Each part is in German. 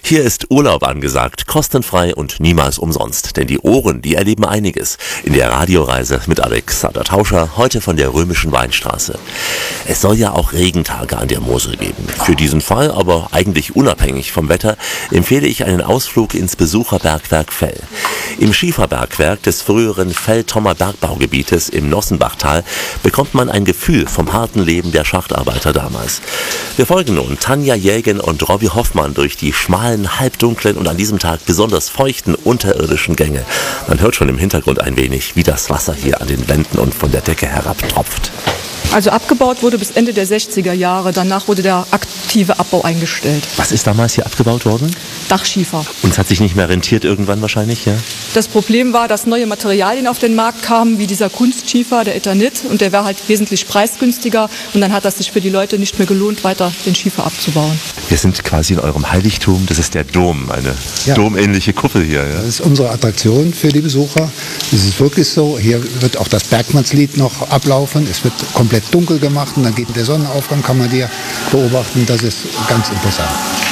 Hier ist Urlaub angesagt, kostenfrei und niemals umsonst. Denn die Ohren, die erleben einiges. In der Radioreise mit Alexander Tauscher, heute von der Römischen Weinstraße. Es soll ja auch Regentage an der Mosel geben. Für diesen Fall, aber eigentlich unabhängig vom Wetter, empfehle ich einen Ausflug ins Besucherbergwerk Fell. Im Schieferbergwerk des früheren Fell-Thommer Bergbaugebietes im Nossenbachtal bekommt man ein Gefühl vom harten Leben der Schachtarbeiter damals. Wir folgen nun Tanja Jägen und Robby Hoffmann durch die schmalen, halbdunklen und an diesem Tag besonders feuchten unterirdischen Gänge. Man hört schon im Hintergrund ein wenig, wie das Wasser hier an den Wänden und von der Decke herabtropft. Also abgebaut wurde bis Ende der 60er Jahre. Danach wurde der aktive Abbau eingestellt. Was ist damals hier abgebaut worden? Dachschiefer. Und es hat sich nicht mehr rentiert irgendwann wahrscheinlich, ja? Das Problem war, dass neue Materialien auf den Markt kamen, wie dieser Kunstschiefer, der Eternit. Und der war halt wesentlich preisgünstiger. Und dann hat es sich für die Leute nicht mehr gelohnt, weiter den Schiefer abzubauen. Wir sind quasi in eurem Heiligtum. Das ist der Dom, eine domähnliche Kuppel hier. Ja? Das ist unsere Attraktion für die Besucher. Es ist wirklich so. Hier wird auch das Bergmannslied noch ablaufen. Es wird komplett dunkel gemacht und dann geht der Sonnenaufgang, kann man hier beobachten. Das ist ganz interessant.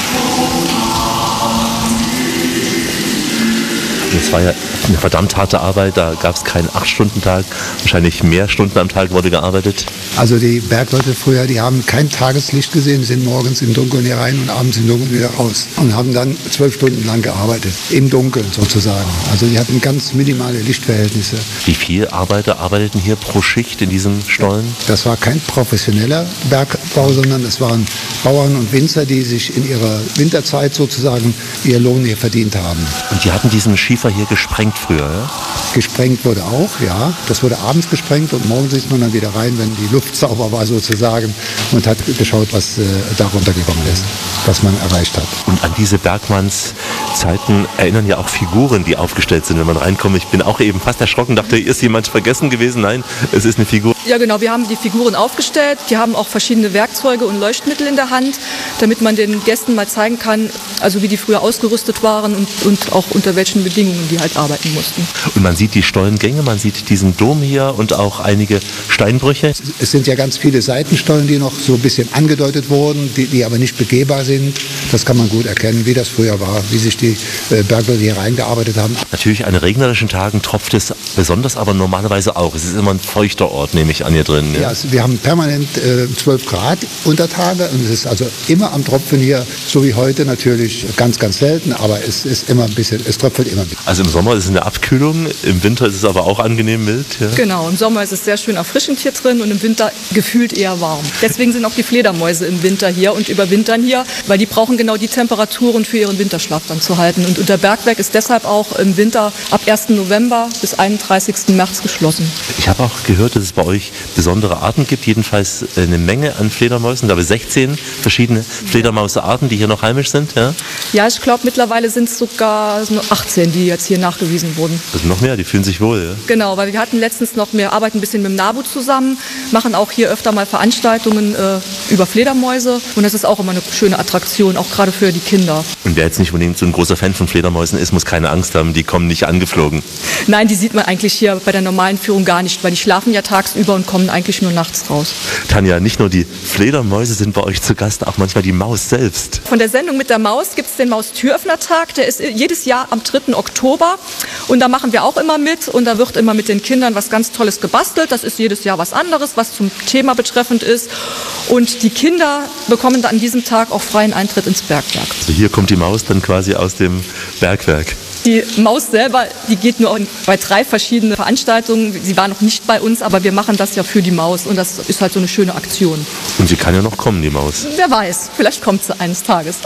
Das war ja eine verdammt harte Arbeit, da gab es keinen 8-Stunden-Tag, wahrscheinlich mehr Stunden am Tag wurde gearbeitet. Also die Bergleute früher, die haben kein Tageslicht gesehen, sind morgens im Dunkeln hier rein und abends im Dunkeln wieder raus und haben dann 12 Stunden lang gearbeitet, im Dunkeln sozusagen. Also die hatten ganz minimale Lichtverhältnisse. Wie viele Arbeiter arbeiteten hier pro Schicht in diesem Stollen? Das war kein professioneller Bergbau, sondern das waren Bauern und Winzer, die sich in ihrer Winterzeit sozusagen ihr Lohn hier verdient haben. Und die hatten diesen Schiefer hier gesprengt früher, ja? Gesprengt wurde auch, ja. Das wurde abends gesprengt und morgens ist man dann wieder rein, wenn die Luft sauber war sozusagen und hat geschaut, was da runtergekommen ist, was man erreicht hat. Und an diese Bergmannszeiten erinnern ja auch Figuren, die aufgestellt sind, wenn man reinkommt. Ich bin auch eben fast erschrocken, dachte, ist jemand vergessen gewesen? Nein, es ist eine Figur. Ja genau, wir haben die Figuren aufgestellt, die haben auch verschiedene Werkzeuge und Leuchtmittel in der Hand, damit man den Gästen mal zeigen kann, also wie die früher ausgerüstet waren und auch unter welchen Bedingungen die halt arbeiten mussten. Und man sieht die Stollengänge, man sieht diesen Dom hier und auch einige Steinbrüche. Es sind ja ganz viele Seitenstollen, die noch so ein bisschen angedeutet wurden, die aber nicht begehbar sind. Das kann man gut erkennen, wie das früher war, wie sich die Bergleute hier reingearbeitet haben. Natürlich an regnerischen Tagen tropft es besonders, aber normalerweise auch. Es ist immer ein feuchter Ort, nehme ich an, hier drin. Ja, wir haben permanent 12 Grad unter Tage und es ist also immer am Tropfen hier, so wie heute natürlich ganz, ganz selten, aber es ist immer ein bisschen, es tröpfelt immer ein bisschen. Also im Sommer ist es eine Abkühlung, im Winter ist es aber auch angenehm mild. Ja? Genau, im Sommer ist es sehr schön erfrischend hier drin und im Winter gefühlt eher warm. Deswegen sind auch die Fledermäuse im Winter hier und überwintern hier, weil die brauchen genau die Temperaturen für ihren Winterschlaf dann zu halten. Und unser Bergwerk ist deshalb auch im Winter ab 1. November bis 31. März geschlossen. Ich habe auch gehört, dass es bei euch besondere Arten gibt, jedenfalls eine Menge an Fledermäusen, glaube 16 verschiedene Fledermausarten, die hier noch heimisch sind. Ja, ja, ich glaube mittlerweile sind es sogar 18, die jetzt hier nachgewiesen wurden. Also noch mehr, die fühlen sich wohl. Ja? Genau, weil wir hatten letztens noch, wir arbeiten ein bisschen mit dem NABU zusammen, machen auch hier öfter mal Veranstaltungen über Fledermäuse und das ist auch immer eine schöne Attraktion, auch gerade für die Kinder. Und wer jetzt nicht unbedingt so ein großer Fan von Fledermäusen ist, muss keine Angst haben, die kommen nicht angeflogen. Nein, die sieht man eigentlich hier bei der normalen Führung gar nicht, weil die schlafen ja tagsüber und kommen eigentlich nur nachts raus. Tanja, nicht nur die Fledermäuse sind bei euch zu Gast, auch manchmal die Maus selbst. Von der Sendung mit der Maus gibt es den Maustüröffnertag, der ist jedes Jahr am 3. Oktober und da machen wir auch immer mit und da wird immer mit den Kindern was ganz Tolles gebastelt. Das ist jedes Jahr was anderes, was zum Thema betreffend ist und die Kinder bekommen dann an diesem Tag auch freien Eintritt ins Bergwerk. Also hier kommt die Maus dann quasi aus dem Bergwerk. Die Maus selber, die geht nur bei 3 verschiedenen Veranstaltungen. Sie war noch nicht bei uns, aber wir machen das ja für die Maus und das ist halt so eine schöne Aktion. Und sie kann ja noch kommen, die Maus. Wer weiß, vielleicht kommt sie eines Tages.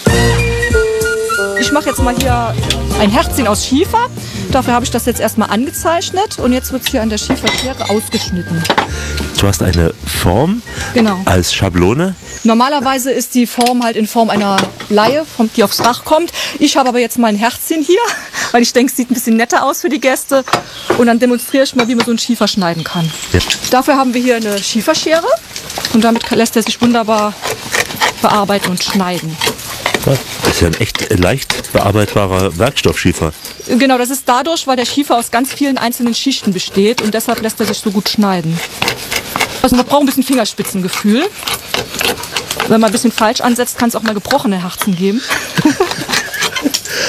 Ich mache jetzt mal hier ein Herzchen aus Schiefer. Dafür habe ich das jetzt erstmal angezeichnet und jetzt wird es hier an der Schieferschere ausgeschnitten. Du hast eine Form als Schablone. Normalerweise ist die Form halt in Form einer Laie, die aufs Dach kommt. Ich habe aber jetzt mal ein Herzchen hier, weil ich denke, es sieht ein bisschen netter aus für die Gäste. Und dann demonstriere ich mal, wie man so einen Schiefer schneiden kann. Ja. Dafür haben wir hier eine Schieferschere und damit lässt er sich wunderbar bearbeiten und schneiden. Das ist ja ein echt leicht bearbeitbarer Werkstoffschiefer. Genau, das ist dadurch, weil der Schiefer aus ganz vielen einzelnen Schichten besteht und deshalb lässt er sich so gut schneiden. Also man braucht ein bisschen Fingerspitzengefühl. Wenn man ein bisschen falsch ansetzt, kann es auch mal gebrochene Herzen geben.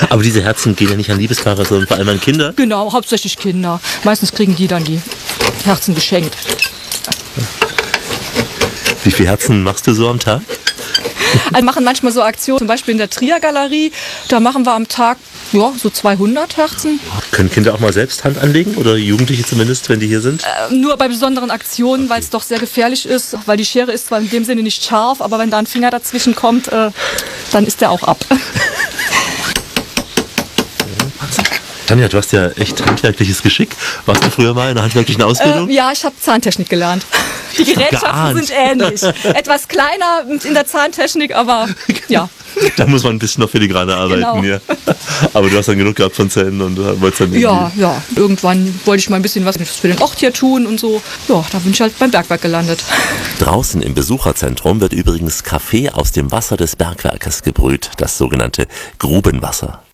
Aber diese Herzen gehen ja nicht an Liebespaare, sondern vor allem an Kinder. Genau, hauptsächlich Kinder. Meistens kriegen die dann die Herzen geschenkt. Wie viele Herzen machst du so am Tag? Wir machen manchmal so Aktionen, zum Beispiel in der Trier-Galerie. Da machen wir am Tag so 200 Herzen. Können Kinder auch mal selbst Hand anlegen oder Jugendliche zumindest, wenn die hier sind? Nur bei besonderen Aktionen, weil es doch sehr gefährlich ist. Weil die Schere ist zwar in dem Sinne nicht scharf, aber wenn da ein Finger dazwischen kommt, dann ist der auch ab. Tanja, du hast ja echt handwerkliches Geschick. Warst du früher mal in einer handwerklichen Ausbildung? Ja, ich habe Zahntechnik gelernt. Die Gerätschaften sind ähnlich. Etwas kleiner in der Zahntechnik, aber ja. Da muss man ein bisschen noch filigraner arbeiten. Genau. Ja. Aber du hast dann genug gehabt von Zähnen und wolltest dann Ja. Irgendwann wollte ich mal ein bisschen was für den Ort hier tun und so. Ja, da bin ich halt beim Bergwerk gelandet. Draußen im Besucherzentrum wird übrigens Kaffee aus dem Wasser des Bergwerkes gebrüht, das sogenannte Grubenwasser.